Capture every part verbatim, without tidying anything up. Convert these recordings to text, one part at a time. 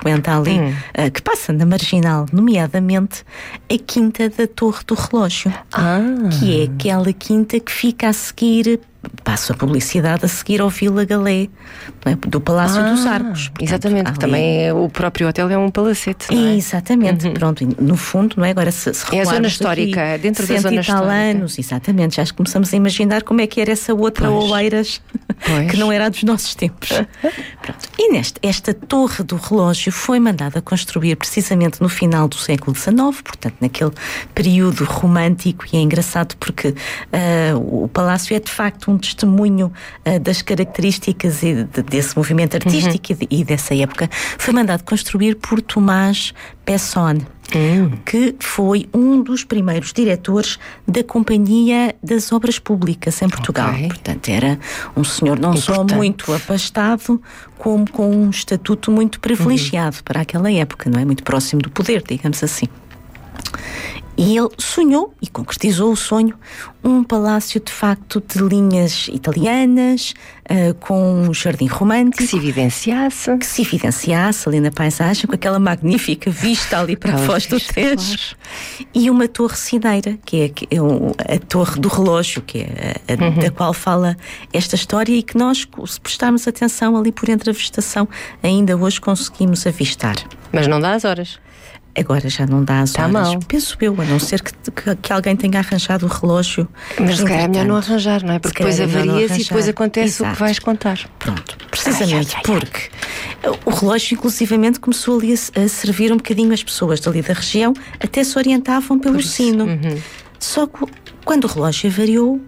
frequenta ali, hum. uh, que passa na Marginal, nomeadamente a Quinta da Torre do Relógio, ah. que é aquela quinta que fica a seguir, passo a publicidade, a seguir ao Vila Galé, não é? Do Palácio ah, dos Arcos. Portanto, exatamente, que ali... também é, o próprio hotel é um palacete, não é? Exatamente, uhum. Pronto, no fundo, não é? Agora se, se é a zona histórica, aqui, dentro da zona histórica. anos, exatamente, já começamos a imaginar como é que era essa outra pois. Oeiras, pois. Que não era dos nossos tempos. Pronto. E neste, esta Torre do Relógio foi mandada construir precisamente no final do século dezenove, portanto naquele período romântico, e é engraçado porque uh, o palácio é de facto um testemunho uh, das características e de, desse movimento artístico uhum. e, e dessa época. Foi mandado construir por Tomás Pesson, Hum. que foi um dos primeiros diretores da Companhia das Obras Públicas em Portugal. Okay. Portanto, era um senhor não Importante. Só muito abastado, como com um estatuto muito privilegiado uhum. para aquela época, não é? Muito próximo do poder, digamos assim. E ele sonhou, e concretizou o sonho, um palácio de facto de linhas italianas, uh, com um jardim romântico. Que se evidenciasse. Que se evidenciasse ali na paisagem, com aquela magnífica vista ali para a Foz do Tejo. E uma torre cineira, que é, que é um, a Torre do Relógio, que é a, a, uhum. da qual fala esta história, e que nós, se prestarmos atenção ali por entre a vegetação, ainda hoje conseguimos avistar. Mas não dá as horas. Agora já não dá as Está horas. mal. Penso eu, a não ser que, que, que alguém tenha arranjado o relógio. Mas se calhar é melhor não arranjar, não é? Porque depois avarias e depois acontece Exato. O que vais contar. Pronto, precisamente ai, ai, ai, porque ai. o relógio inclusivamente começou ali a, a servir um bocadinho as pessoas dali da região, até se orientavam pelo sino. Uhum. Só que quando o relógio avariou,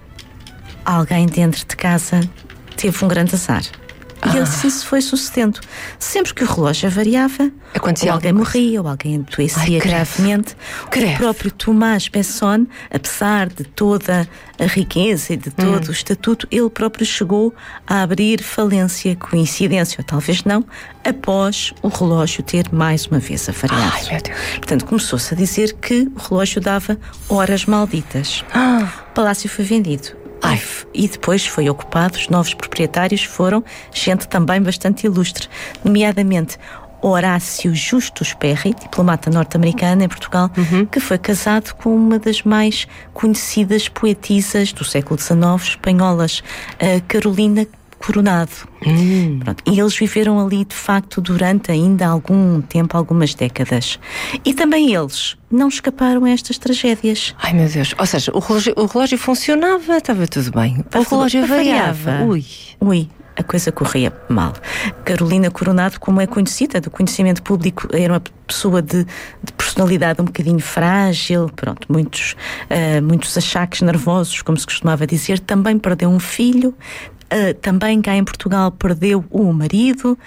alguém dentro de casa teve um grande azar. E ah. assim se foi sucedendo. Sempre que o relógio avariava, ou alguém morria, ou alguém adoecia gravemente. Creve. O próprio Tomás Pesson, apesar de toda a riqueza e de todo hum. o estatuto, ele próprio chegou a abrir falência, coincidência, ou talvez não, após o relógio ter mais uma vez avariado. Ai, meu Deus. Portanto, começou-se a dizer que o relógio dava horas malditas. Ah. O palácio foi vendido. Ai, e depois foi ocupado. Os novos proprietários foram gente também bastante ilustre, nomeadamente Horácio Justus Perry, diplomata norte-americano em Portugal, uhum. que foi casado com uma das mais conhecidas poetisas do século dezenove espanholas, a Carolina Coronado. Hum. Pronto. E eles viveram ali de facto durante ainda algum tempo, algumas décadas. E também eles não escaparam a estas tragédias. Ai meu Deus, ou seja, o relógio, o relógio funcionava, estava tudo bem. O relógio variava. Ui. Ui. A coisa corria mal. Carolina Coronado, como é conhecida do conhecimento público, era uma pessoa de, de personalidade um bocadinho frágil, pronto, muitos, uh, muitos achaques nervosos, como se costumava dizer. Também perdeu um filho. Uh, também cá em Portugal perdeu o marido,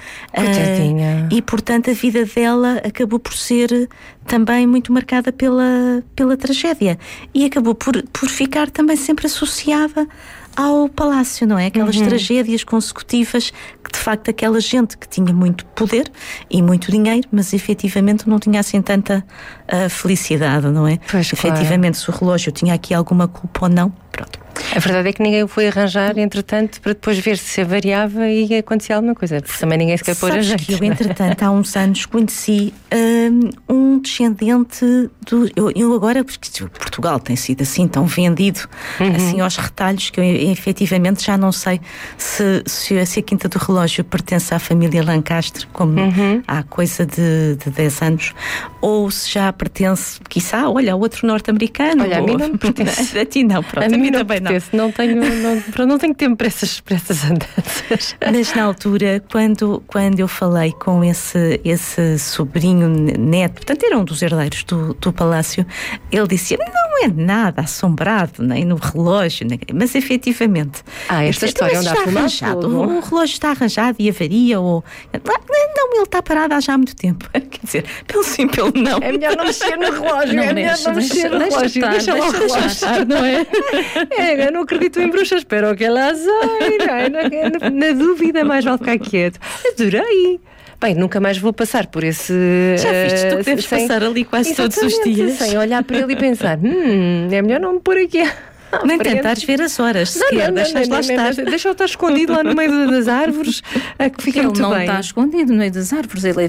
uh, e portanto a vida dela acabou por ser também muito marcada pela, pela tragédia, e acabou por, por ficar também sempre associada ao palácio, não é? Aquelas uhum. tragédias consecutivas que de facto aquela gente que tinha muito poder e muito dinheiro, mas efetivamente não tinha assim tanta uh, felicidade, não é? Pois, efetivamente, claro. Se o relógio tinha aqui alguma culpa ou não, pronto. A verdade é que ninguém o foi arranjar, entretanto, para depois ver se variava e acontecia alguma coisa, porque também ninguém se quer pôr a jeito. Que eu, entretanto, há uns anos conheci um, um descendente do... Eu, eu agora, porque Portugal tem sido assim tão vendido, uhum. assim aos retalhos, que eu efetivamente já não sei se, se, se a Quinta do Relógio pertence à família Lancastre, como uhum. há coisa de, de dez anos, ou se já pertence, quiçá, olha, a outro norte-americano. Olha, ou... a mim não me pertence. A ti não, pronto. A, a mim também não. Não. Não, tenho, não, não tenho tempo para essas, para essas andanças. Mas na altura, quando, quando eu falei com esse, esse sobrinho neto, portanto era um dos herdeiros do, do palácio, ele disse: não é nada assombrado, nem no relógio, nem... mas efetivamente. Ah, esta disse, história está arranjado. O, o relógio está arranjado e avaria, ou. Não, ele está parado há já muito tempo. Quer dizer, pelo sim, pelo não. É melhor não mexer no relógio, não é melhor não mexer no relógio. Deixa lá o relógio, não é? É, eu não acredito em bruxas, espero que ela saia. Na, na dúvida, mais vale ficar quieto. Adorei. Bem, nunca mais vou passar por esse... Já viste, tu deves sem, passar ali quase todos os dias. Sem olhar para ele e pensar, hum, é melhor não me pôr aqui. Nem tentares ver as horas, se quer, deixas lá estar. Deixa-o estar escondido lá no meio das árvores, que fica ele muito não bem. Está escondido no meio das árvores, ele é